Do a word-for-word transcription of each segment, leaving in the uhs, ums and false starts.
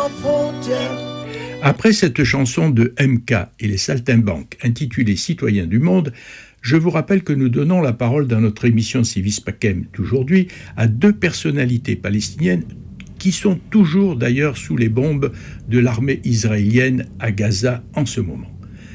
sans frontières. Après cette chanson de M K et les Saltimbanques intitulée Citoyens du monde, je vous rappelle que nous donnons la parole dans notre émission Civis Pacem d'aujourd'hui à deux personnalités palestiniennes qui sont toujours d'ailleurs sous les bombes de l'armée israélienne à Gaza en ce moment.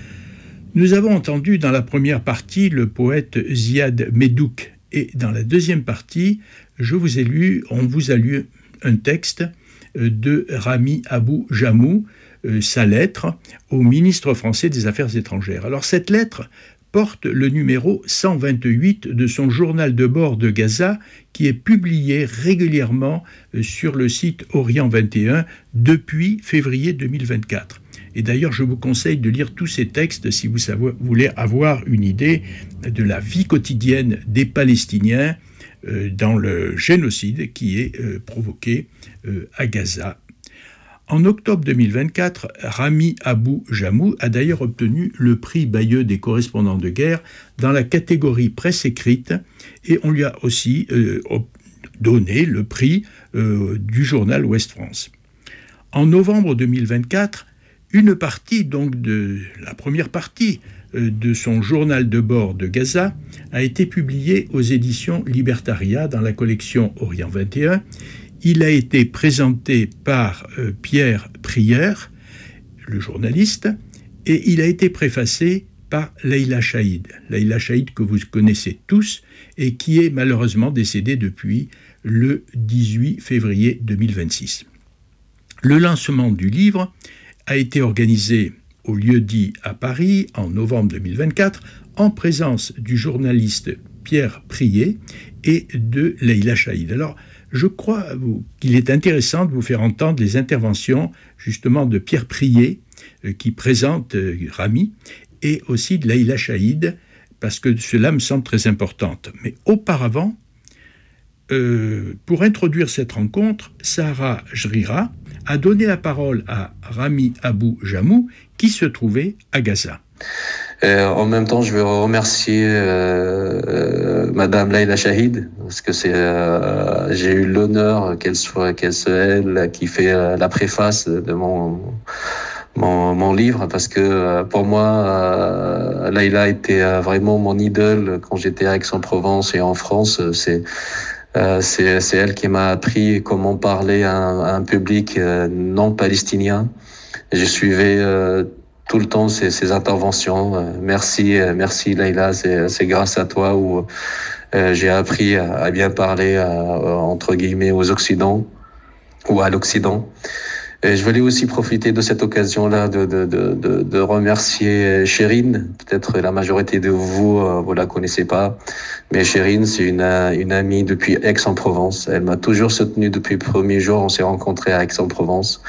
Nous avons entendu dans la première partie le poète Ziad Medouk et dans la deuxième partie, je vous ai lu, on vous a lu un texte de Rami Abou Jamou, euh, sa lettre au ministre français des Affaires étrangères. Alors cette lettre porte le numéro cent vingt-huit de son journal de bord de Gaza qui est publié régulièrement sur le site Orient vingt et un depuis février deux mille vingt-quatre. Et d'ailleurs, je vous conseille de lire tous ces textes si vous voulez avoir une idée de la vie quotidienne des Palestiniens euh, dans le génocide qui est euh, provoqué euh, à Gaza. En octobre deux mille vingt-quatre, Rami Abou Jamou a d'ailleurs obtenu le prix Bayeux des correspondants de guerre dans la catégorie presse écrite et on lui a aussi euh, donné le prix euh, du journal Ouest France. En novembre deux mille vingt-quatre, une partie, donc de la première partie euh, de son journal de bord de Gaza a été publiée aux éditions Libertaria dans la collection Orient vingt et un. Il a été présenté par euh, Pierre Prieur, le journaliste, et il a été préfacé par Leïla Chaïd. Leïla Chaïd que vous connaissez tous et qui est malheureusement décédée depuis le dix-huit février deux mille vingt-six. Le lancement du livre a été organisé au lieu-dit à Paris en novembre deux mille vingt-quatre en présence du journaliste Pierre Prier et de Leïla Chaïd. Alors, je crois qu'il est intéressant de vous faire entendre les interventions justement de Pierre Prier euh, qui présente euh, Rami et aussi de Leïla Chaïd parce que cela me semble très important. Mais auparavant, euh, pour introduire cette rencontre, Sarah Jrira a donné la parole à Rami Abou Jamou qui se trouvait à Gaza. Et en même temps, je veux remercier euh, euh, Madame Leïla Chaïd parce que c'est, euh, j'ai eu l'honneur qu'elle soit, qu'elle soit elle qui fait euh, la préface de mon mon, mon livre parce que euh, pour moi, euh, Leïla était euh, vraiment mon idole quand j'étais à Aix-en-Provence et en France. C'est euh, c'est, c'est elle qui m'a appris comment parler à un, à un public euh, non palestinien. Je suivais euh, tout le temps ces, ces interventions. Merci, merci Leïla, c'est, c'est grâce à toi où euh, j'ai appris à, à bien parler à, entre guillemets aux Occidents ou à l'Occident. Et je voulais aussi profiter de cette occasion-là de, de, de, de, de remercier Chérine. Peut-être la majorité de vous, euh, vous la connaissez pas, mais Chérine, c'est une, une amie depuis Aix-en-Provence. Elle m'a toujours soutenu depuis le premier jour. On s'est rencontrés à Aix-en-Provence.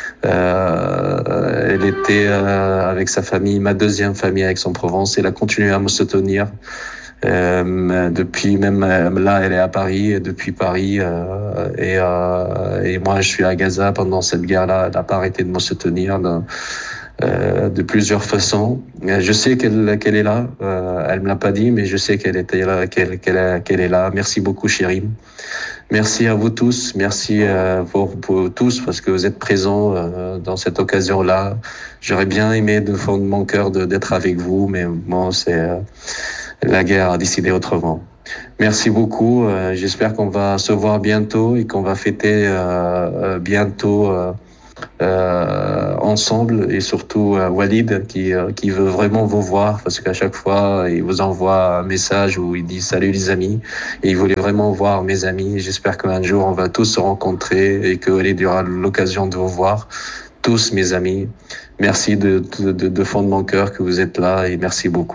Euh, elle était euh, avec sa famille, ma deuxième famille à Aix-en-Provence. Elle a continué à me soutenir. Euh, depuis même là, elle est à Paris, depuis Paris, euh, et, euh, et moi je suis à Gaza pendant cette guerre-là. Elle n'a pas arrêté de me soutenir de, euh, de plusieurs façons. Je sais qu'elle, qu'elle est là. Euh, elle me l'a pas dit, mais je sais qu'elle était là, qu'elle, qu'elle, qu'elle est là. Merci beaucoup, chérie. Merci à vous tous, merci euh, pour, pour tous parce que vous êtes présents euh, dans cette occasion-là. J'aurais bien aimé de fond de mon cœur de, d'être avec vous, mais bon, c'est euh, la guerre a décidé autrement. Merci beaucoup. Euh, j'espère qu'on va se voir bientôt et qu'on va fêter euh, euh, bientôt euh, euh, ensemble et surtout euh, Walid qui euh, qui veut vraiment vous voir parce qu'à chaque fois il vous envoie un message où il dit salut les amis et il voulait vraiment voir mes amis. J'espère qu'un jour on va tous se rencontrer et que Walid aura l'occasion de vous voir tous mes amis. Merci de de de, de fond de mon cœur que vous êtes là et merci beaucoup.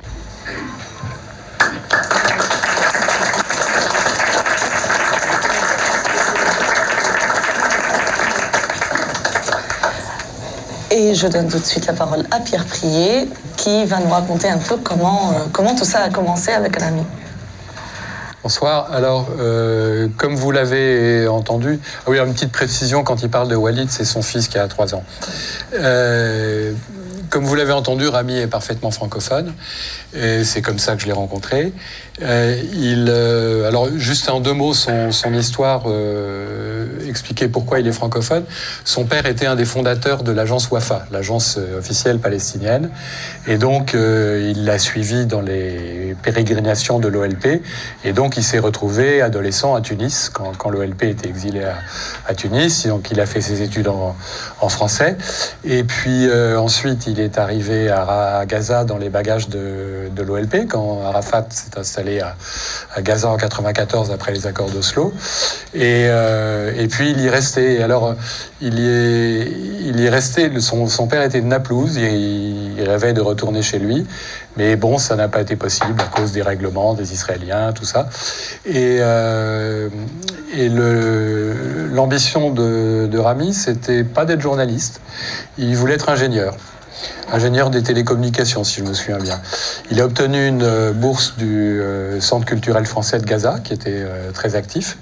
Et je donne tout de suite la parole à Pierre Prier, qui va nous raconter un peu comment, euh, comment tout ça a commencé avec Rami. Bonsoir. Alors, euh, comme vous l'avez entendu, ah oui, une petite précision, quand il parle de Walid, c'est son fils qui a trois ans. Euh, comme vous l'avez entendu, Rami est parfaitement francophone, et c'est comme ça que je l'ai rencontré. Euh, il, euh, alors, juste en deux mots, son, son histoire, euh, expliquer pourquoi il est francophone. Son père était un des fondateurs de l'agence Wafa, l'agence officielle palestinienne. Et donc, euh, il l'a suivi dans les pérégrinations de l'O L P. Et donc, il s'est retrouvé adolescent à Tunis, quand, quand l'O L P était exilé à, à Tunis. Et donc, il a fait ses études en, en français. Et puis, euh, ensuite, il est arrivé à, à Gaza dans les bagages de, de l'O L P, quand Arafat s'est installé À, à Gaza en quatre-vingt-quatorze après les accords d'Oslo, et, euh, et puis il y est resté. Alors il y est, il y est resté. Son, son père était de Naplouse, et il, il rêvait de retourner chez lui, mais bon, ça n'a pas été possible à cause des règlements des Israéliens, tout ça. Et, euh, et le, l'ambition de, de Rami, c'était pas d'être journaliste. Il voulait être ingénieur. Ingénieur des télécommunications, si je me souviens bien. Il a obtenu une bourse du Centre culturel français de Gaza, qui était très actif.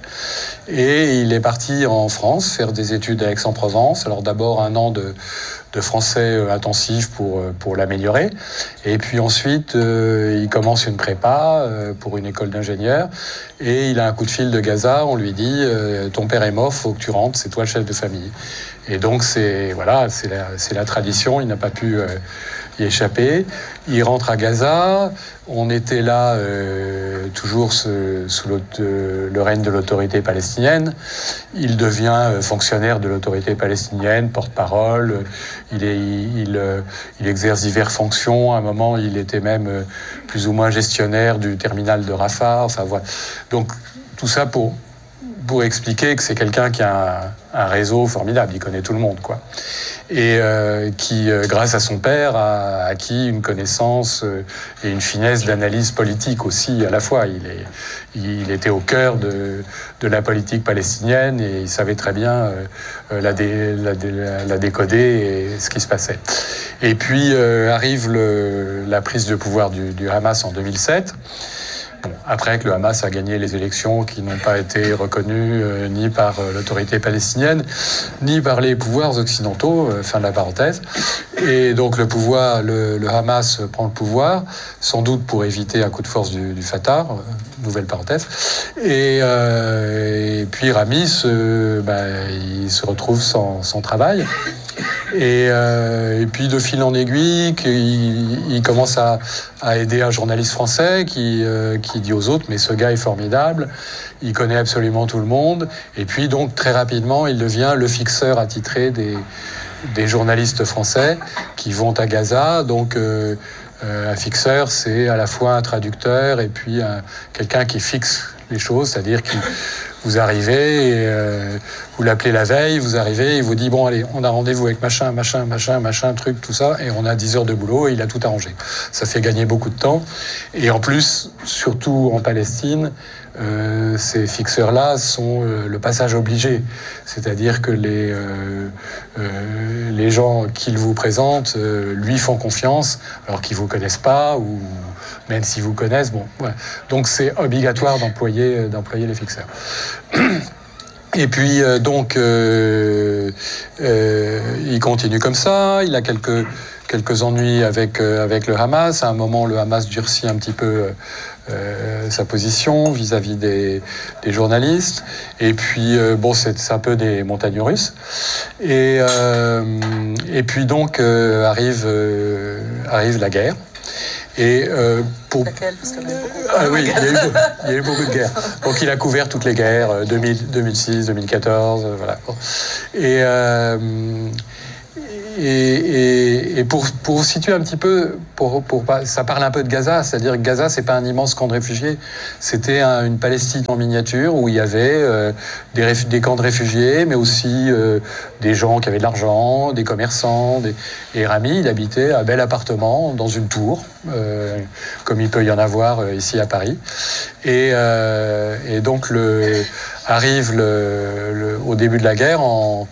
Et il est parti en France faire des études à Aix-en-Provence. Alors d'abord un an de, de français intensif pour, pour l'améliorer. Et puis ensuite, euh, il commence une prépa euh, pour une école d'ingénieur. Et il a un coup de fil de Gaza. On lui dit euh, « Ton père est mort, faut que tu rentres, c'est toi le chef de famille ». Et donc, c'est, voilà, c'est, la, c'est la tradition, il n'a pas pu euh, y échapper. Il rentre à Gaza, on était là euh, toujours ce, sous le règne de l'autorité palestinienne. Il devient euh, fonctionnaire de l'autorité palestinienne, porte-parole, il, est, il, il, il exerce diverses fonctions. À un moment, il était même euh, plus ou moins gestionnaire du terminal de Rafah. Enfin, voilà. Donc, tout ça pour... pour expliquer que c'est quelqu'un qui a un, un réseau formidable, il connaît tout le monde, quoi. Et euh, qui, euh, grâce à son père, a acquis une connaissance euh, et une finesse d'analyse politique aussi, à la fois. Il, est, il était au cœur de, de la politique palestinienne et il savait très bien euh, la, dé, la, dé, la décoder et ce qui se passait. Et puis euh, arrive le, la prise de pouvoir du, du Hamas en deux mille sept. Après que le Hamas a gagné les élections qui n'ont pas été reconnues euh, ni par euh, l'autorité palestinienne, ni par les pouvoirs occidentaux, euh, fin de la parenthèse. Et donc le pouvoir, le, le Hamas prend le pouvoir, sans doute pour éviter un coup de force du, du Fatah, euh, nouvelle parenthèse. Et, euh, et puis Rami, se, bah, il se retrouve sans, sans travail. Et, euh, et puis de fil en aiguille, il, il commence à, à aider un journaliste français qui, euh, qui dit aux autres « mais ce gars est formidable, il connaît absolument tout le monde ». Et puis donc très rapidement, il devient le fixeur attitré des, des journalistes français qui vont à Gaza. Donc euh, euh, un fixeur, c'est à la fois un traducteur et puis un, quelqu'un qui fixe les choses, c'est-à-dire qui... Vous arrivez, et, euh, vous l'appelez la veille, vous arrivez, il vous dit « Bon, allez, on a rendez-vous avec machin, machin, machin, machin, truc, tout ça, et on a dix heures de boulot, et il a tout arrangé. » Ça fait gagner beaucoup de temps. Et en plus, surtout en Palestine, euh, ces fixeurs-là sont euh, le passage obligé. C'est-à-dire que les, euh, euh, les gens qu'ils vous présentent euh, lui font confiance, alors qu'ils ne vous connaissent pas, ou même s'ils vous connaissent. Bon, ouais. Donc c'est obligatoire d'employer, d'employer les fixeurs. Et puis euh, donc euh, euh, il continue comme ça. Il a quelques quelques ennuis avec euh, avec le Hamas. À un moment, le Hamas durcit un petit peu euh, sa position vis-à-vis des, des journalistes. Et puis euh, bon, c'est, c'est un peu des montagnes russes. Et euh, et puis donc euh, arrive euh, arrive la guerre. Et euh, pour... Laquelle ? Parce qu'il y en a beaucoup. Ah oui, il y, a eu, il y a eu beaucoup de guerres. Donc il a couvert toutes les guerres, deux mille, deux mille six, deux mille quatorze, voilà. Et, euh, et, et, et pour, pour situer un petit peu, pour, pour, ça parle un peu de Gaza, c'est-à-dire que Gaza, c'est pas un immense camp de réfugiés, c'était un, une Palestine en miniature où il y avait euh, des, des camps de réfugiés, mais aussi euh, des gens qui avaient de l'argent, des commerçants. Des... Et Rami, il habitait un bel appartement dans une tour, euh, comme il peut y en avoir euh, ici à Paris. Et, euh, et donc le, arrive le, le, au début de la guerre en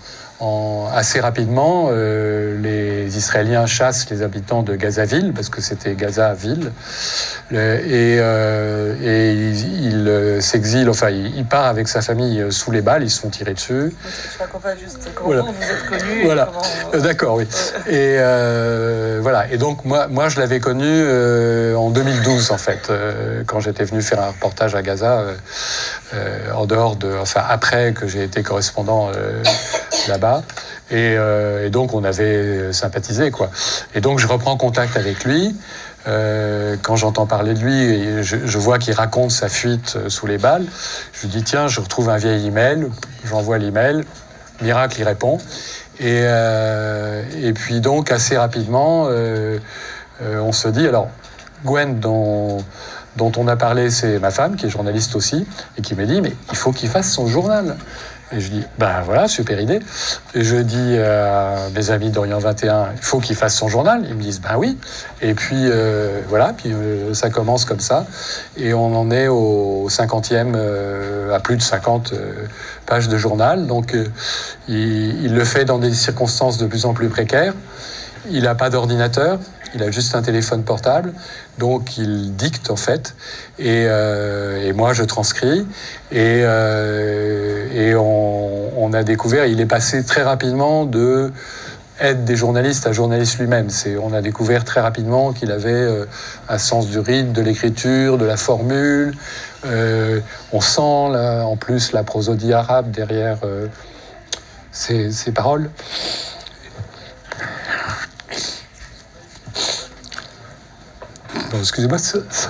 en, assez rapidement, euh, les Israéliens chassent les habitants de Gaza-Ville, parce que c'était Gaza-Ville, et, euh, et il, il euh, s'exile, enfin, il, il part avec sa famille sous les balles, ils se font tirer dessus. Je raconte juste comment voilà. vous êtes connus. Voilà. Comment... D'accord, oui. Et euh, voilà. Et donc moi, moi, je l'avais connu euh, en deux mille douze, en fait, euh, quand j'étais venu faire un reportage à Gaza, euh, euh, en dehors de, enfin, après que j'ai été correspondant euh, là-bas. Et, euh, et donc on avait sympathisé, quoi. Et donc je reprends contact avec lui. Euh, quand j'entends parler de lui, je, je vois qu'il raconte sa fuite sous les balles. Je lui dis tiens, je retrouve un vieil email. J'envoie l'email. Miracle, il répond. Et, euh, et puis donc assez rapidement, euh, euh, on se dit alors Gwen dont dont on a parlé, c'est ma femme qui est journaliste aussi et qui me dit mais il faut qu'il fasse son journal. Et je dis, ben voilà, super idée. Et je dis à mes amis d'Orient vingt et un, il faut qu'ils fassent son journal. Ils me disent, ben oui. Et puis, euh, voilà, puis euh, ça commence comme ça. Et on en est au cinquantième, euh, à plus de cinquante euh, pages de journal. Donc, euh, il, il le fait dans des circonstances de plus en plus précaires. Il n'a pas d'ordinateur. Il a juste un téléphone portable, donc il dicte en fait, et, euh, et moi je transcris, et, euh, et on, on a découvert, il est passé très rapidement de aide des journalistes à journaliste lui-même. C'est, on a découvert très rapidement qu'il avait euh, un sens du rythme, de l'écriture, de la formule. Euh, on sent là, en plus la prosodie arabe derrière euh, ces, ces paroles. Non, excusez-moi, ça, ça...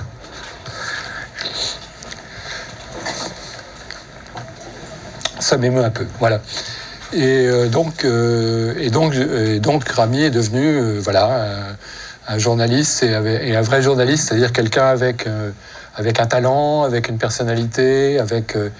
ça m'émeut un peu, voilà. Et euh, donc, euh, et donc, et donc, Rami est devenu, euh, voilà, un, un journaliste et, et un vrai journaliste, c'est-à-dire quelqu'un avec, euh, avec un talent, avec une personnalité, avec, euh,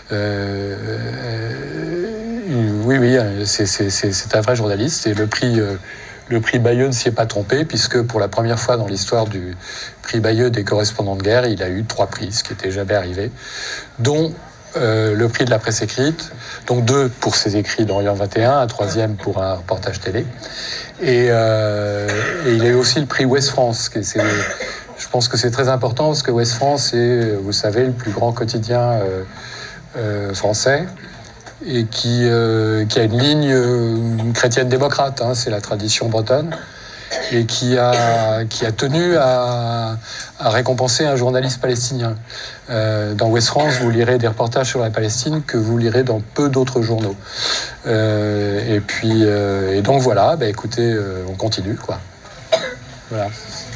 euh, oui, oui, c'est, c'est, c'est, c'est un vrai journaliste. Et le prix. Euh, Le prix Bayeux ne s'y est pas trompé, puisque pour la première fois dans l'histoire du prix Bayeux des correspondants de guerre, il a eu trois prix, ce qui n'était jamais arrivé, dont euh, le prix de la presse écrite, donc deux pour ses écrits d'Orient vingt et un, un troisième pour un reportage télé. Et, euh, et il a eu aussi le prix Ouest France. Qui c'est, je pense que c'est très important, parce que Ouest France est, vous savez, le plus grand quotidien euh, euh, français, et qui, euh, qui a une ligne euh, chrétienne démocrate, hein, c'est la tradition bretonne, et qui a, qui a tenu à, à récompenser un journaliste palestinien. Euh, dans Ouest France, vous lirez des reportages sur la Palestine que vous lirez dans peu d'autres journaux. Euh, et puis, euh, et donc voilà, bah, écoutez, euh, on continue, quoi. Voilà.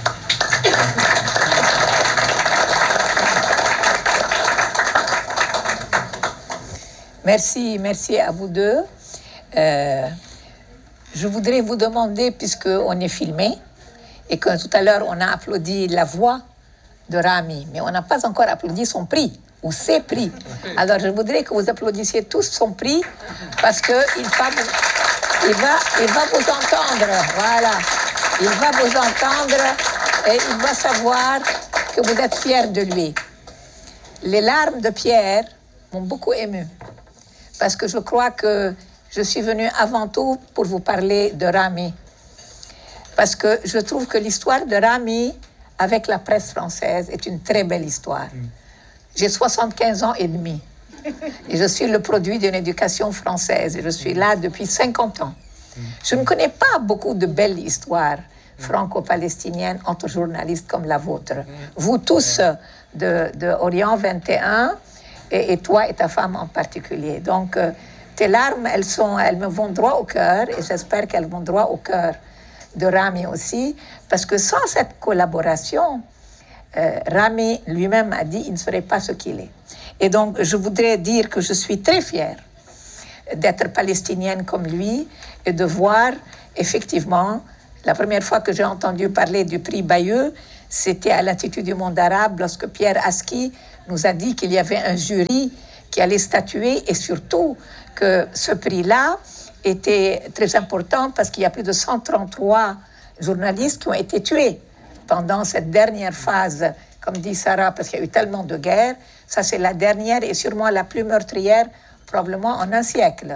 Merci, merci à vous deux. Euh, je voudrais vous demander, puisqu'on est filmé, et que tout à l'heure on a applaudi la voix de Rami, mais on n'a pas encore applaudi son prix, ou ses prix. Alors je voudrais que vous applaudissiez tous son prix, parce qu'il va, il va, il va vous entendre, voilà. Il va vous entendre et il va savoir que vous êtes fiers de lui. Les larmes de Pierre m'ont beaucoup ému. Parce que je crois que je suis venue avant tout pour vous parler de Rami. Parce que je trouve que l'histoire de Rami avec la presse française est une très belle histoire. J'ai soixante-quinze ans et demi. Et je suis le produit d'une éducation française. Et je suis là depuis cinquante ans. Je ne connais pas beaucoup de belles histoires franco-palestiniennes entre journalistes comme la vôtre. Vous tous de, de Orient vingt et un, Et, et toi et ta femme en particulier. Donc, euh, tes larmes, elles, sont, elles me vont droit au cœur, et j'espère qu'elles vont droit au cœur de Rami aussi, parce que sans cette collaboration, euh, Rami lui-même a dit qu'il ne serait pas ce qu'il est. Et donc, je voudrais dire que je suis très fière d'être palestinienne comme lui et de voir, effectivement, la première fois que j'ai entendu parler du prix Bayeux, c'était à l'Institut du monde arabe, lorsque Pierre Aski nous a dit qu'il y avait un jury qui allait statuer, et surtout que ce prix-là était très important parce qu'il y a plus de cent trente-trois journalistes qui ont été tués pendant cette dernière phase, comme dit Sarah, parce qu'il y a eu tellement de guerres. Ça, c'est la dernière et sûrement la plus meurtrière, probablement en un siècle.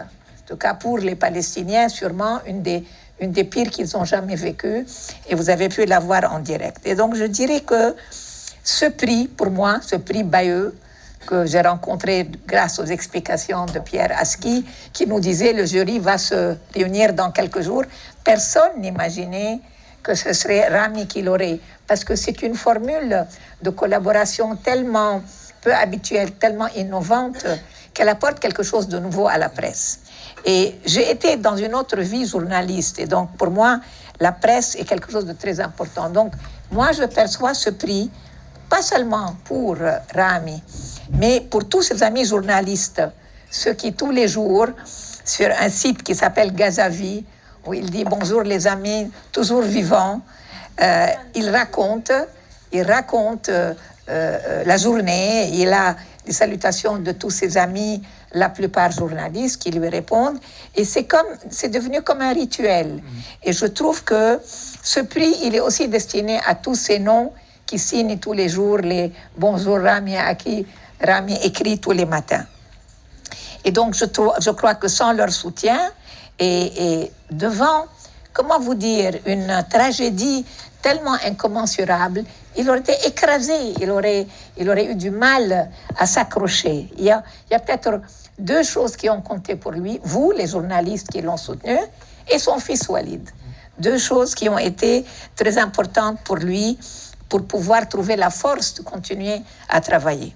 en tout cas pour les Palestiniens, sûrement une des, une des pires qu'ils ont jamais vécues, et vous avez pu la voir en direct. Et donc je dirais que ce prix, pour moi, ce prix Bayeux, que j'ai rencontré grâce aux explications de Pierre Aski, qui nous disait le jury va se réunir dans quelques jours. Personne n'imaginait que ce serait Rami qui l'aurait, parce que c'est une formule de collaboration tellement peu habituelle, tellement innovante, qu'elle apporte quelque chose de nouveau à la presse. Et j'ai été dans une autre vie journaliste, et donc pour moi, la presse est quelque chose de très important. Donc moi, je perçois ce prix, pas seulement pour Rami, mais pour tous ses amis journalistes, ceux qui tous les jours, sur un site qui s'appelle Gazavi, où il dit bonjour les amis, toujours vivants, euh, il raconte, il raconte euh, euh, la journée, il a des salutations de tous ses amis, la plupart journalistes qui lui répondent, et c'est comme, c'est devenu comme un rituel. Et je trouve que ce prix, il est aussi destiné à tous ces noms qui signent tous les jours les bonjour Rami, à qui Rami écrit tous les matins. Et donc, je, trouve, je crois que sans leur soutien, et, et devant, comment vous dire, une tragédie tellement incommensurable, il aurait été écrasé, il aurait, il aurait eu du mal à s'accrocher. Il y a, il y a peut-être deux choses qui ont compté pour lui, vous, les journalistes qui l'ont soutenu, et son fils Walid. Deux choses qui ont été très importantes pour lui, pour pouvoir trouver la force de continuer à travailler.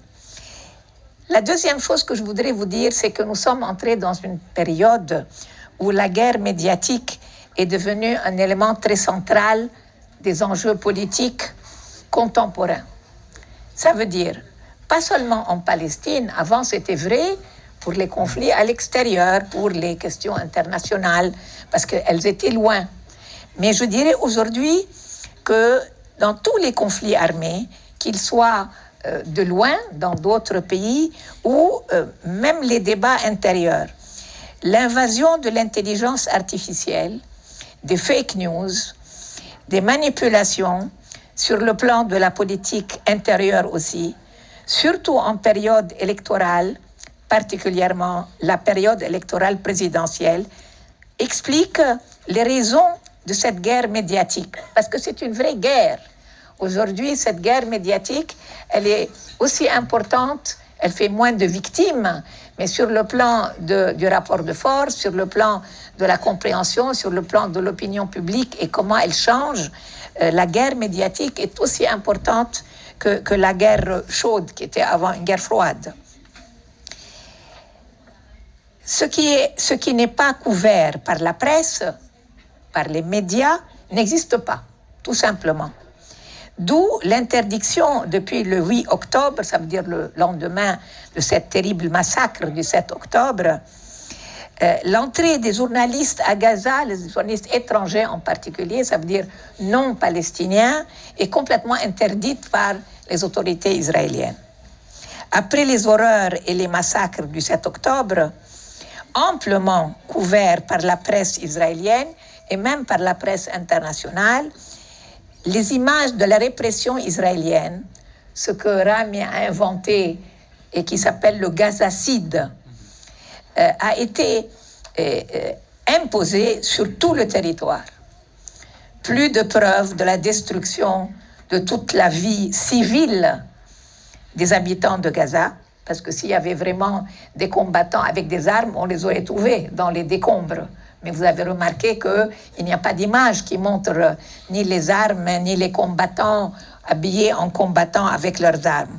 La deuxième chose que je voudrais vous dire, c'est que nous sommes entrés dans une période où la guerre médiatique est devenue un élément très central des enjeux politiques contemporains. Ça veut dire, pas seulement en Palestine, avant c'était vrai pour les conflits à l'extérieur, pour les questions internationales, parce qu'elles étaient loin. Mais je dirais aujourd'hui que dans tous les conflits armés, qu'ils soient euh, de loin, dans d'autres pays, ou euh, même les débats intérieurs, l'invasion de l'intelligence artificielle, des fake news, des manipulations sur le plan de la politique intérieure aussi, surtout en période électorale, particulièrement la période électorale présidentielle, explique les raisons de cette guerre médiatique, parce que c'est une vraie guerre. Aujourd'hui, cette guerre médiatique, elle est aussi importante, elle fait moins de victimes, mais sur le plan de, du rapport de force, sur le plan de la compréhension, sur le plan de l'opinion publique et comment elle change, euh, la guerre médiatique est aussi importante que, que la guerre chaude, qui était avant une guerre froide. Ce qui est, ce qui n'est pas couvert par la presse, par les médias, n'existe pas, tout simplement. D'où l'interdiction depuis le huit octobre, ça veut dire le lendemain de cette terrible massacre du sept octobre, euh, l'entrée des journalistes à Gaza, les journalistes étrangers en particulier, ça veut dire non palestiniens, est complètement interdite par les autorités israéliennes. Après les horreurs et les massacres du sept octobre, amplement couverts par la presse israélienne et même par la presse internationale, les images de la répression israélienne, ce que Rami a inventé et qui s'appelle le Gazacide, euh, a été euh, euh, imposé sur tout le territoire. Plus de preuves de la destruction de toute la vie civile des habitants de Gaza, parce que s'il y avait vraiment des combattants avec des armes, on les aurait trouvés dans les décombres. Mais vous avez remarqué qu'il n'y a pas d'image qui montre ni les armes, ni les combattants habillés en combattants avec leurs armes.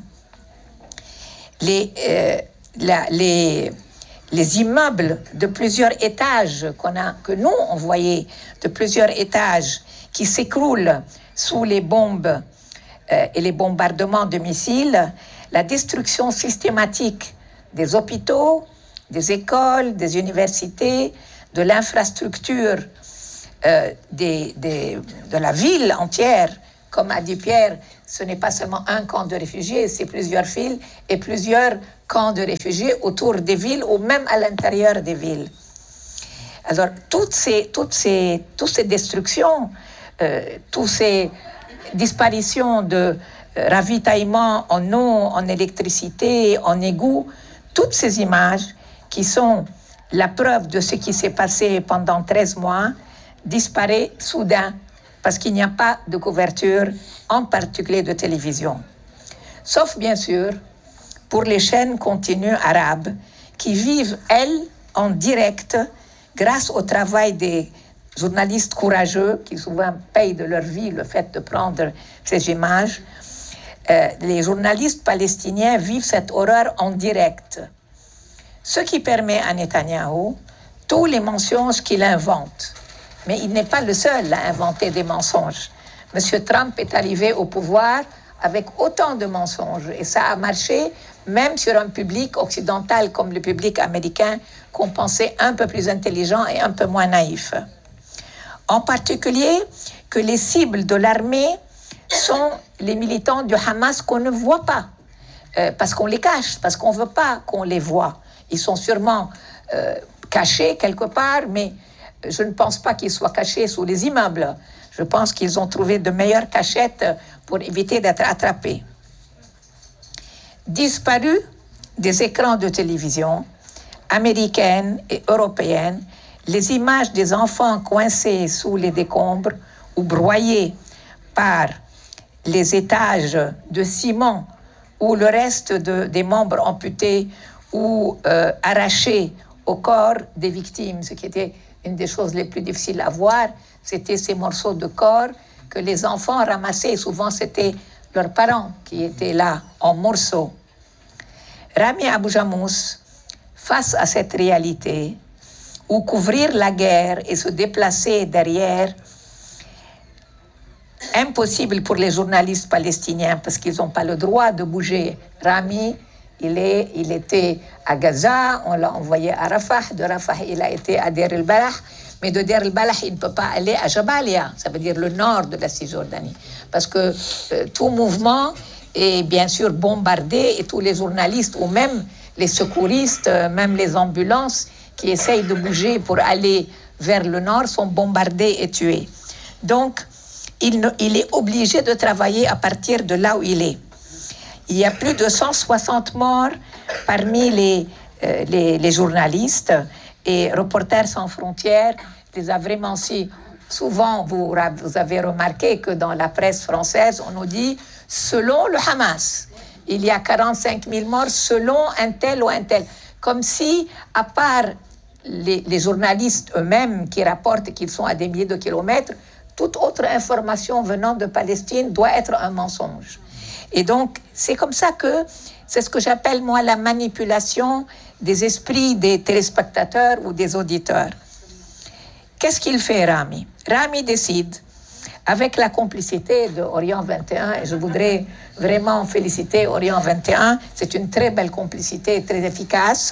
Les, euh, la, les, les immeubles de plusieurs étages qu'on a, que nous, on voyait, de plusieurs étages, qui s'écroulent sous les bombes euh, et les bombardements de missiles, la destruction systématique des hôpitaux, des écoles, des universités, de l'infrastructure euh, des, des, de la ville entière. Comme a dit Pierre, ce n'est pas seulement un camp de réfugiés, c'est plusieurs villes et plusieurs camps de réfugiés autour des villes ou même à l'intérieur des villes. Alors, toutes ces, toutes ces, toutes ces destructions, euh, toutes ces disparitions de euh, ravitaillement en eau, en électricité, en égouts, toutes ces images qui sont la preuve de ce qui s'est passé pendant treize mois disparaît soudain parce qu'il n'y a pas de couverture, en particulier de télévision. Sauf bien sûr pour les chaînes continues arabes qui vivent, elles, en direct grâce au travail des journalistes courageux qui souvent payent de leur vie le fait de prendre ces images. Euh, les journalistes palestiniens vivent cette horreur en direct. Ce qui permet à Netanyahou tous les mensonges qu'il invente. Mais il n'est pas le seul à inventer des mensonges. Monsieur Trump est arrivé au pouvoir avec autant de mensonges. Et ça a marché même sur un public occidental comme le public américain qu'on pensait un peu plus intelligent et un peu moins naïf. En particulier que les cibles de l'armée sont les militants du Hamas qu'on ne voit pas, euh, parce qu'on les cache, parce qu'on ne veut pas qu'on les voit. Ils sont sûrement euh, cachés quelque part, mais je ne pense pas qu'ils soient cachés sous les immeubles. Je pense qu'ils ont trouvé de meilleures cachettes pour éviter d'être attrapés. Disparus des écrans de télévision américaines et européennes, les images des enfants coincés sous les décombres ou broyés par les étages de ciment ou le reste de, des membres amputés ou euh, arrachés au corps des victimes, ce qui était une des choses les plus difficiles à voir, c'était ces morceaux de corps que les enfants ramassaient. Souvent, c'était leurs parents qui étaient là en morceaux. Rami Abou-Jamous, face à cette réalité, où couvrir la guerre et se déplacer derrière, impossible pour les journalistes palestiniens parce qu'ils n'ont pas le droit de bouger. Rami, il, est, il était à Gaza, on l'a envoyé à Rafah, de Rafah il a été à Deir el-Balah, mais de Deir el-Balah il ne peut pas aller à Jabalia, ça veut dire le nord de la Cisjordanie, parce que euh, tout mouvement est bien sûr bombardé et tous les journalistes ou même les secouristes, euh, même les ambulances qui essayent de bouger pour aller vers le nord sont bombardés et tués. Donc, il, ne, il est obligé de travailler à partir de là où il est. Il y a plus de cent soixante morts parmi les, euh, les, les journalistes et Reporters sans frontières les a vraiment si. Souvent, vous, vous avez remarqué que dans la presse française, on nous dit « selon le Hamas ». Il y a quarante-cinq mille morts selon un tel ou un tel. Comme si, à part les, les journalistes eux-mêmes qui rapportent qu'ils sont à des milliers de kilomètres, toute autre information venant de Palestine doit être un mensonge. Et donc, c'est comme ça que, c'est ce que j'appelle, moi, la manipulation des esprits des téléspectateurs ou des auditeurs. Qu'est-ce qu'il fait, Rami? Rami décide, avec la complicité de Orient vingt et un, et je voudrais vraiment féliciter Orient vingt et un, c'est une très belle complicité, très efficace.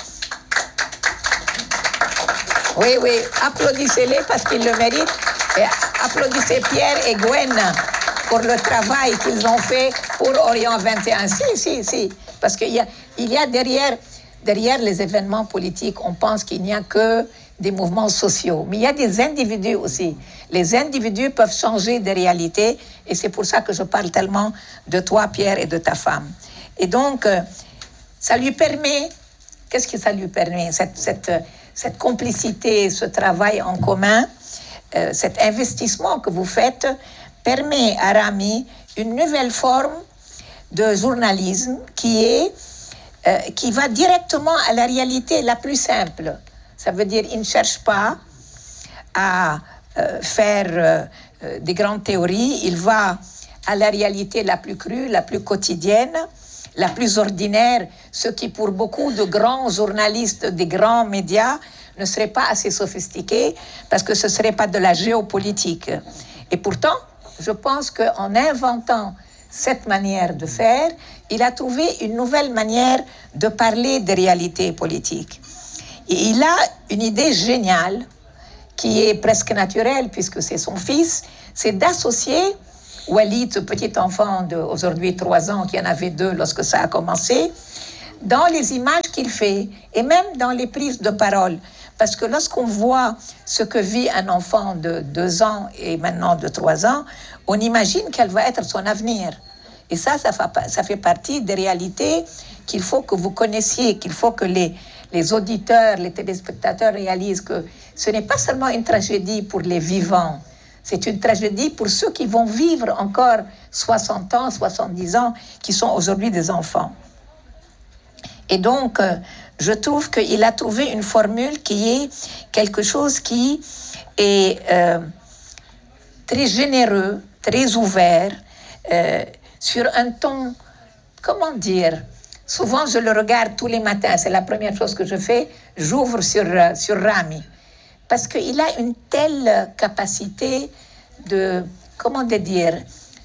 Oui, oui, applaudissez-les parce qu'ils le méritent. Et applaudissez Pierre et Gwen pour le travail qu'ils ont fait pour Orient vingt et un. Si, si, si. Parce qu'il y a, il y a derrière, derrière les événements politiques, on pense qu'il n'y a que des mouvements sociaux. Mais il y a des individus aussi. Les individus peuvent changer de réalité et c'est pour ça que je parle tellement de toi, Pierre, et de ta femme. Et donc, ça lui permet... Qu'est-ce que ça lui permet? Cette, cette, cette complicité, ce travail en commun, euh, cet investissement que vous faites permet à Rami une nouvelle forme de journalisme qui, est, euh, qui va directement à la réalité la plus simple. Ça veut dire qu'il ne cherche pas à euh, faire euh, des grandes théories, il va à la réalité la plus crue, la plus quotidienne, la plus ordinaire, ce qui pour beaucoup de grands journalistes, des grands médias, ne serait pas assez sophistiqué parce que ce ne serait pas de la géopolitique. Et pourtant, je pense qu'en inventant cette manière de faire, il a trouvé une nouvelle manière de parler des réalités politiques. Et il a une idée géniale qui est presque naturelle puisque c'est son fils, c'est d'associer Walid, ce petit enfant d'aujourd'hui trois ans, qui en avait deux lorsque ça a commencé, dans les images qu'il fait et même dans les prises de parole. Parce que lorsqu'on voit ce que vit un enfant de deux ans et maintenant de trois ans, on imagine quel va être son avenir. Et ça, ça fait, ça fait partie des réalités qu'il faut que vous connaissiez, qu'il faut que les, les auditeurs, les téléspectateurs réalisent que ce n'est pas seulement une tragédie pour les vivants, c'est une tragédie pour ceux qui vont vivre encore soixante ans, soixante-dix ans, qui sont aujourd'hui des enfants. Et donc, euh, je trouve qu'il a trouvé une formule qui est quelque chose qui est euh, très généreux, très ouvert, euh, sur un ton, comment dire, souvent je le regarde tous les matins, c'est la première chose que je fais, j'ouvre sur, euh, sur Rami. Parce qu'il a une telle capacité de, comment dire,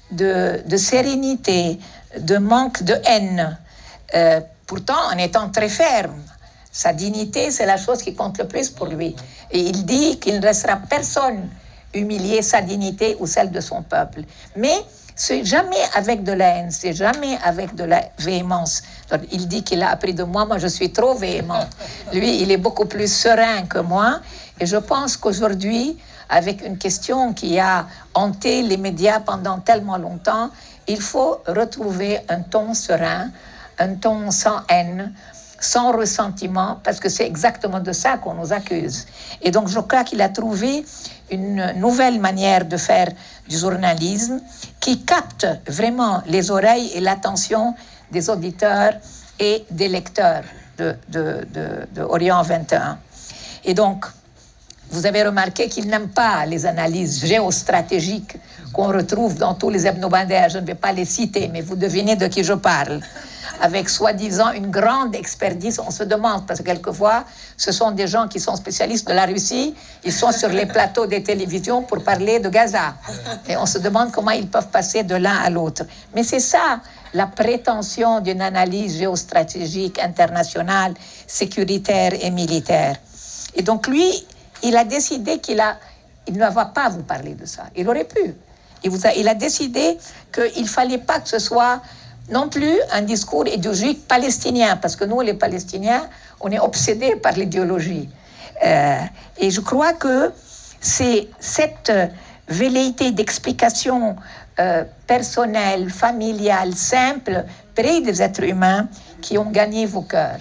de, de sérénité, de manque de haine, euh, pourtant en étant très ferme. Sa dignité, c'est la chose qui compte le plus pour lui. Et il dit qu'il ne laissera personne humilier sa dignité ou celle de son peuple. Mais c'est jamais avec de la haine, c'est jamais avec de la véhémence. Donc, il dit qu'il a appris de moi, moi je suis trop véhémente. Lui, il est beaucoup plus serein que moi. Et je pense qu'aujourd'hui, avec une question qui a hanté les médias pendant tellement longtemps, il faut retrouver un ton serein, un ton sans haine, sans ressentiment, parce que c'est exactement de ça qu'on nous accuse. Et donc, je crois qu'il a trouvé une nouvelle manière de faire du journalisme qui capte vraiment les oreilles et l'attention des auditeurs et des lecteurs de, de, de, de Orient vingt et un. Et donc, vous avez remarqué qu'il n'aime pas les analyses géostratégiques qu'on retrouve dans tous les hebdomadaires. Je ne vais pas les citer, mais vous devinez de qui je parle. Avec soi-disant une grande expertise, on se demande, parce que quelquefois, ce sont des gens qui sont spécialistes de la Russie, ils sont sur les plateaux des télévisions pour parler de Gaza. Et on se demande comment ils peuvent passer de l'un à l'autre. Mais c'est ça, la prétention d'une analyse géostratégique internationale, sécuritaire et militaire. Et donc lui, il a décidé qu'il a, il ne va pas vous parler de ça. Il aurait pu. Il, vous a, il a décidé qu'il ne fallait pas que ce soit non plus un discours idéologique palestinien, parce que nous, les Palestiniens, on est obsédés par l'idéologie. Euh, et je crois que c'est cette velléité d'explication euh, personnelle, familiale, simple, près des êtres humains, qui ont gagné vos cœurs.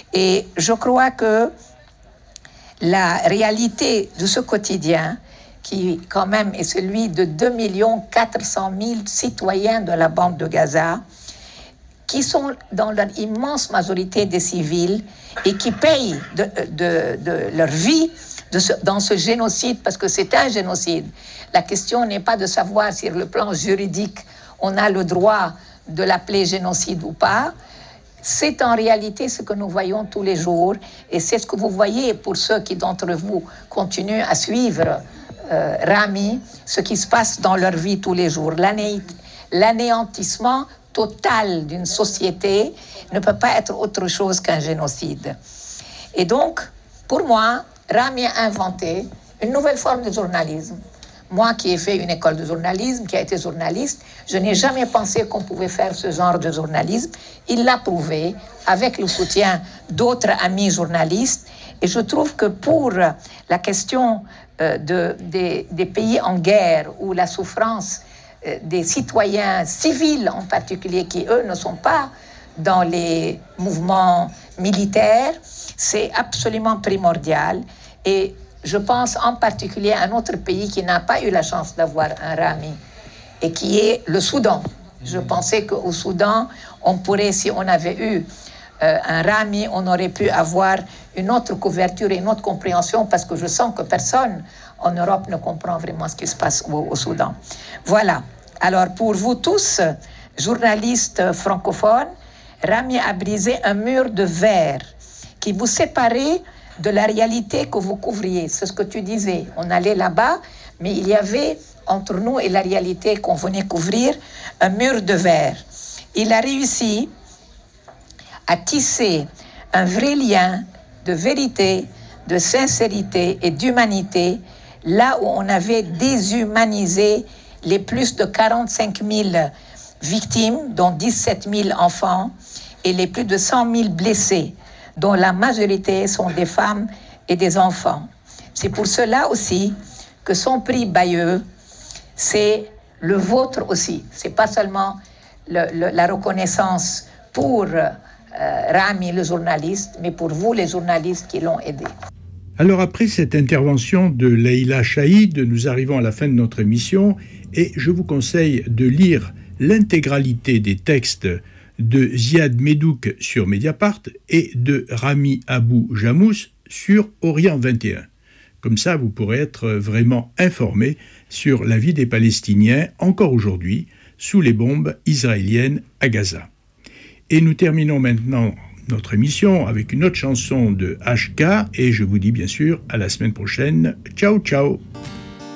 Et je crois que la réalité de ce quotidien, qui quand même est celui de deux millions quatre cent mille citoyens de la bande de Gaza, qui sont dans leur immense majorité des civils et qui payent de, de, de leur vie de ce, dans ce génocide, parce que c'est un génocide. La question n'est pas de savoir si sur le plan juridique on a le droit de l'appeler génocide ou pas. C'est en réalité ce que nous voyons tous les jours, et c'est ce que vous voyez pour ceux qui d'entre vous continuent à suivre euh, Rami, ce qui se passe dans leur vie tous les jours. L'ané- l'anéantissement total d'une société ne peut pas être autre chose qu'un génocide. Et donc, pour moi, Rami a inventé une nouvelle forme de journalisme. Moi qui ai fait une école de journalisme, qui a été journaliste, je n'ai jamais pensé qu'on pouvait faire ce genre de journalisme. Il l'a prouvé avec le soutien d'autres amis journalistes. Et je trouve que pour la question euh, de, des, des pays en guerre, où la souffrance euh, des citoyens civils en particulier, qui eux ne sont pas dans les mouvements militaires, c'est absolument primordial. Et je pense en particulier à un autre pays qui n'a pas eu la chance d'avoir un Rami, et qui est le Soudan. Je pensais qu'au Soudan, on pourrait, si on avait eu euh, un Rami, on aurait pu avoir une autre couverture et une autre compréhension, parce que je sens que personne en Europe ne comprend vraiment ce qui se passe au, au Soudan. Voilà. Alors, pour vous tous, journalistes francophones, Rami a brisé un mur de verre qui vous séparait de la réalité que vous couvriez. C'est ce que tu disais. On allait là-bas, mais il y avait entre nous et la réalité qu'on venait couvrir un mur de verre. Il a réussi à tisser un vrai lien de vérité, de sincérité et d'humanité, là où on avait déshumanisé les plus de quarante-cinq mille victimes, dont dix-sept mille enfants, et les plus de cent mille blessés, dont la majorité sont des femmes et des enfants. C'est pour cela aussi que son prix Bayeux, c'est le vôtre aussi. C'est pas seulement le, le, la reconnaissance pour euh, Rami, le journaliste, mais pour vous, les journalistes qui l'ont aidé. Alors après cette intervention de Leïla Chaïd, nous arrivons à la fin de notre émission et je vous conseille de lire l'intégralité des textes de Ziad Medouk sur Mediapart et de Rami Abou Jamous sur Orient vingt et un. Comme ça, vous pourrez être vraiment informé sur la vie des Palestiniens encore aujourd'hui sous les bombes israéliennes à Gaza. Et nous terminons maintenant notre émission avec une autre chanson de H K et je vous dis bien sûr à la semaine prochaine. Ciao, ciao.